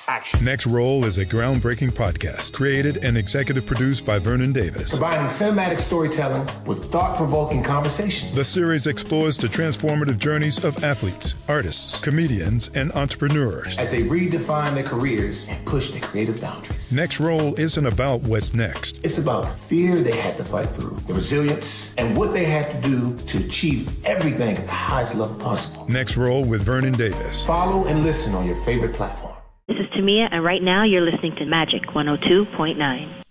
action. Next Roll is a groundbreaking podcast created and executive produced by Vernon Davis. Combining cinematic storytelling with thought-provoking conversations. The series explores the transformative journeys of athletes, artists, comedians, and entrepreneurs as they redefine their careers and push their creative boundaries. Next Roll isn't about what's next. It's about the fear they had to fight through, the resilience, and what they had to do to achieve everything at the highest level possible. Next Roll with Vernon Davis. Follow and listen on your favorite platform. This is Tamia, and right now you're listening to Magic 102.9.